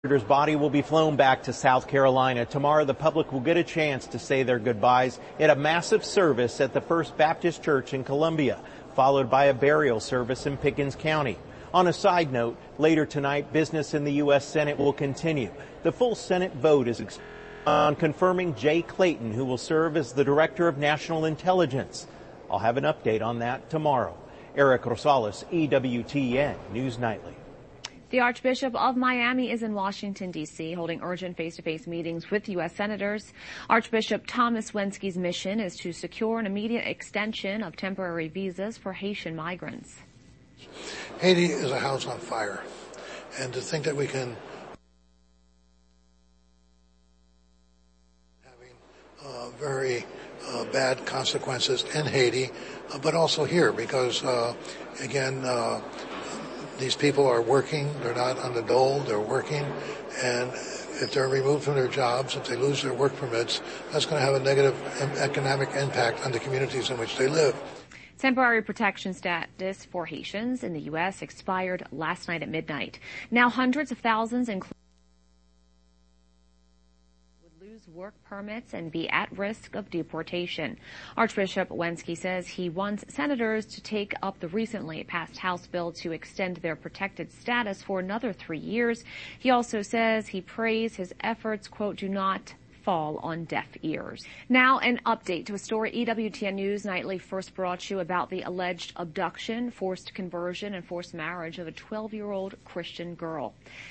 His body will be flown back to South Carolina. Tomorrow, the public will get a chance to say their goodbyes at a massive service at the First Baptist Church in Columbia, followed by a burial service in Pickens County. On a side note, later tonight, business in the U.S. Senate will continue. The full Senate vote is on confirming Jay Clayton, who will serve as the Director of National Intelligence. I'll have an update on that tomorrow. Eric Rosales, EWTN News Nightly. The Archbishop of Miami is in Washington, D.C., holding urgent face-to-face meetings with U.S. senators. Archbishop Thomas Wensky's mission is to secure an immediate extension of temporary visas for Haitian migrants. Haiti is a house on fire, and to think that we can having very bad consequences in Haiti, but also here, because again, these people are working, they're not on the dole, they're working, and if they're removed from their jobs, if they lose their work permits, that's going to have a negative economic impact on the communities in which they live. Temporary protection status for Haitians in the U.S. expired last night at midnight. Now hundreds of thousands, including lose work permits and be at risk of deportation. Archbishop Wensky says he wants senators to take up the recently passed House bill to extend their protected status for another 3 years. He also says he prays his efforts, quote, do not fall on deaf ears. Now an update to a story EWTN News Nightly first brought you about the alleged abduction, forced conversion, and forced marriage of a 12-year-old Christian girl.